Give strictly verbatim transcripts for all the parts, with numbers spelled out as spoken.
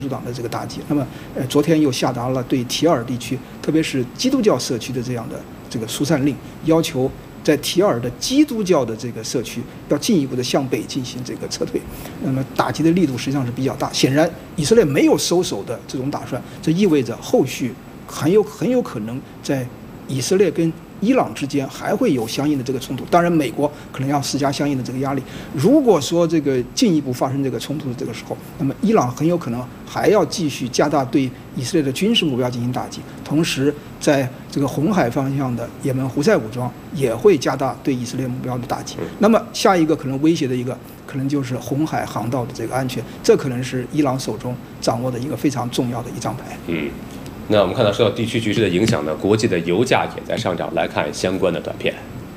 主党的这个打击。那么，呃，昨天又下达了对提尔地区，特别是基督教社区的这样的这个疏散令，要求在提尔的基督教的这个社区要进一步的向北进行这个撤退。那么打击的力度实际上是比较大。显然，以色列没有收手的这种打算，这意味着后续很有很有可能在以色列跟伊朗之间还会有相应的这个冲突，当然美国可能要施加相应的这个压力。如果说这个进一步发生这个冲突的这个时候，那么伊朗很有可能还要继续加大对以色列的军事目标进行打击，同时在这个红海方向的也门胡塞武装也会加大对以色列目标的打击。那么下一个可能威胁的一个可能就是红海航道的这个安全，这可能是伊朗手中掌握的一个非常重要的一张牌。 嗯。那我们看到，受到地区局势的影响呢，国际的油价也在上涨。来看相关的短片。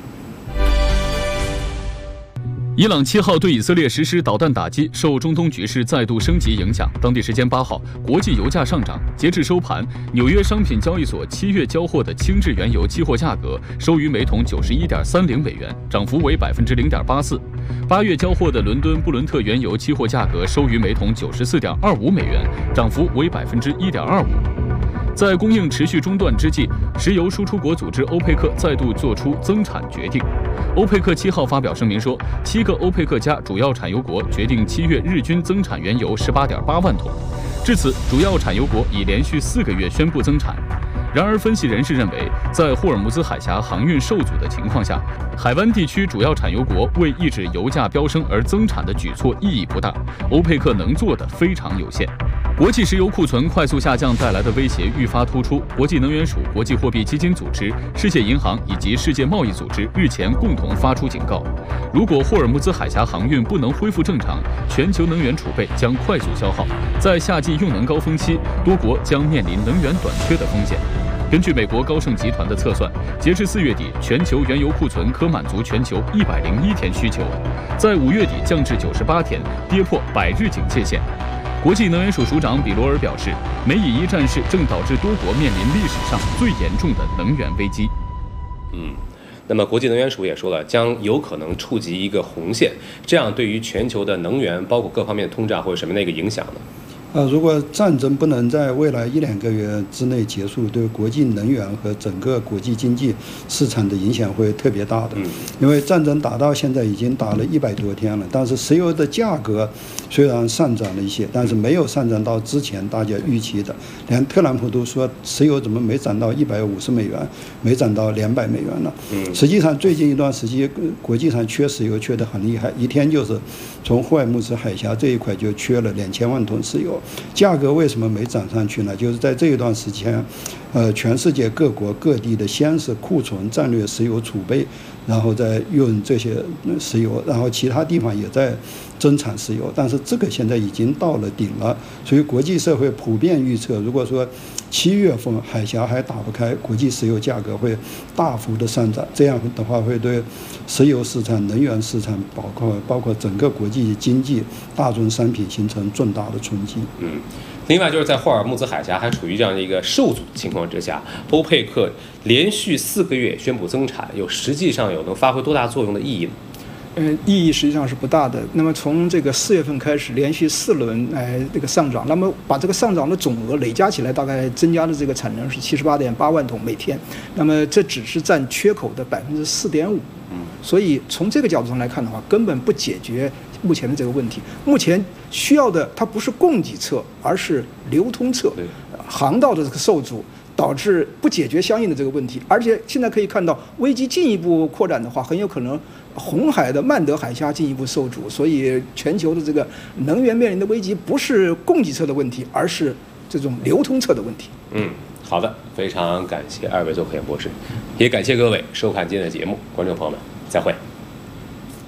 伊朗七号对以色列实施导弹打击，受中东局势再度升级影响，当地时间八号，国际油价上涨。截至收盘，纽约商品交易所七月交货的轻质原油期货价格收于每桶九十一点三零美元，涨幅为百分之零点八四。八月交货的伦敦布伦特原油期货价格收于每桶九十四点二五美元，涨幅为百分之一点二五。在供应持续中断之际，石油输出国组织欧佩克再度做出增产决定。欧佩克七号发表声明说，七个欧佩克加主要产油国决定七月日均增产原油十八点八万桶。至此，主要产油国已连续四个月宣布增产。然而，分析人士认为，在霍尔木兹海峡航运受阻的情况下，海湾地区主要产油国为抑制油价飙升而增产的举措意义不大，欧佩克能做的非常有限。国际石油库存快速下降带来的威胁愈发突出。国际能源署、国际货币基金组织、世界银行以及世界贸易组织日前共同发出警告：如果霍尔木兹海峡航运不能恢复正常，全球能源储备将快速消耗，在夏季用能高峰期，多国将面临能源短缺的风险。根据美国高盛集团的测算，截至四月底，全球原油库存可满足全球一百零一天需求，在五月底降至九十八天，跌破百日警戒线。国际能源署署长比罗尔表示，美以伊战事正导致多国面临历史上最严重的能源危机。 嗯，那么国际能源署也说了，将有可能触及一个红线，这样对于全球的能源，包括各方面的通胀，会有什么样的一个影响呢？ 呃，如果战争不能在未来一两个月之内结束，对国际能源和整个国际经济市场的影响会特别大的。嗯，因为战争打到现在已经打了一百多天了，但是石油的价格虽然上涨了一些，但是没有上涨到之前大家预期的。连特朗普都说，石油怎么没涨到一百五十美元，没涨到两百美元了？嗯，实际上最近一段时间，国际上缺石油缺得很厉害，一天就是从霍尔木兹海峡这一块就缺了两千万吨石油。价格为什么没涨上去呢？就是在这一段时间，呃，全世界各国各地的先是库存战略石油储备，然后再用这些石油，然后其他地方也在增产石油，但是这个现在已经到了顶了，所以国际社会普遍预测，如果说七月份海峡还打不开，国际石油价格会大幅的上涨，这样的话会对石油市场、能源市场，包括包括整个国际经济、大宗商品形成重大的冲击。 嗯，另外就是在霍尔木兹海峡还处于这样的一个受阻的情况之下，欧佩克连续四个月宣布增产，有实际上有能发挥多大作用的意义呢？ 呃，意义实际上是不大的。那么从这个四月份开始，连续四轮来这个上涨，那么把这个上涨的总额累加起来，大概增加的这个产能是七十八点八万桶每天。那么这只是占缺口的百分之四点五。嗯，所以从这个角度上来看的话，根本不解决目前的这个问题。目前需要的它不是供给侧，而是流通侧，航道的这个受阻，导致不解决相应的这个问题。而且现在可以看到，危机进一步扩展的话，很有可能红海的曼德海峡进一步受阻。所以全球的这个能源面临的危机不是供给侧的问题，而是这种流通侧的问题。 嗯，好的，非常感谢二位做客演播室，也感谢各位收看今天的节目，观众朋友们，再会。